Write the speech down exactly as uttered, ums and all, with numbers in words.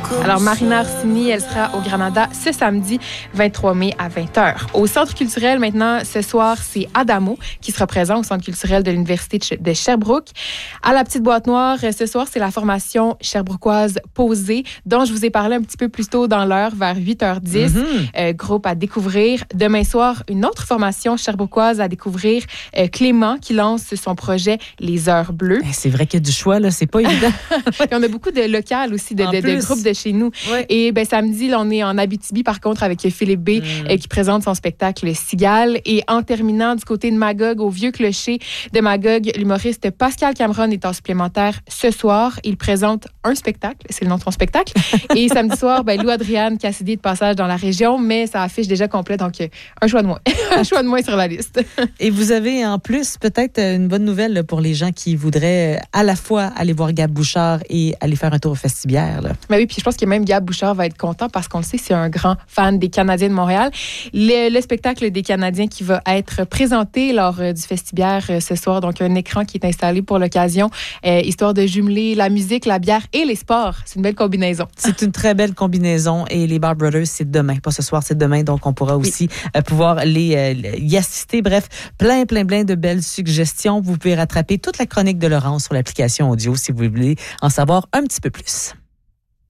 Alors, Marina Orsini, elle sera au Granada ce samedi vingt-trois mai à vingt heures. Au Centre culturel, maintenant, ce soir, c'est Adamo qui sera présent au Centre culturel de l'Université de Sherbrooke. À la Petite Boîte Noire, ce soir, c'est la formation sherbrookoise Posée, dont je vous ai parlé un petit peu plus tôt dans l'heure, vers huit heures dix. Mm-hmm. Euh, groupe à découvrir. Demain soir, une autre formation sherbrookoise à découvrir, euh, Clément, qui lance son projet Les Heures Bleues. Ben, c'est vrai qu'il y a du choix, là, c'est pas évident. Et on a beaucoup de locales aussi, de, de, de groupes de chez nous. Ouais. Et ben, samedi, là, on est en Abitibi, par contre, avec Philippe B, mm. euh, qui présente son spectacle Cigale. Et en terminant, du côté de Magog, au Vieux Clocher de Magog, l'humoriste Pascal Cameron est en supplémentaire ce soir. Il présente un spectacle, c'est le nom de son spectacle. Et samedi soir, ben, Lou Adriane Cassidy est de passage dans la région, mais ça affiche déjà complet, donc euh, un choix de moins. un choix de moins sur la liste. Et vous avez en plus peut-être une bonne nouvelle pour les gens qui voudraient à la fois aller voir Gab Bouchard et aller faire un tour au Festibière. Là. Ben oui, puis je pense que même Gab Bouchard va être content parce qu'on le sait, c'est un grand fan des Canadiens de Montréal. Le, le spectacle des Canadiens qui va être présenté lors euh, du Festibière euh, ce soir, donc un écran qui est installé pour l'occasion, euh, histoire de jumeler la musique, la bière et les sports. C'est une belle combinaison. C'est une très belle combinaison et les Bar Brothers, c'est demain. Pas ce soir, c'est demain, donc on pourra aussi oui. euh, pouvoir les, euh, y assister. Bref, plein, plein, plein de belles suggestions. Vous pouvez rattraper toute la chronique de Laurence sur l'application audio si vous voulez en savoir un petit peu plus.